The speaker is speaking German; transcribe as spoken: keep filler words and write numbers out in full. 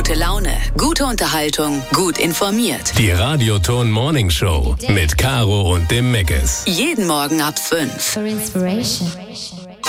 Gute Laune, gute Unterhaltung, gut informiert. Die Radioton Morning Show mit Caro und dem Megges. Jeden Morgen ab fünf. For inspiration.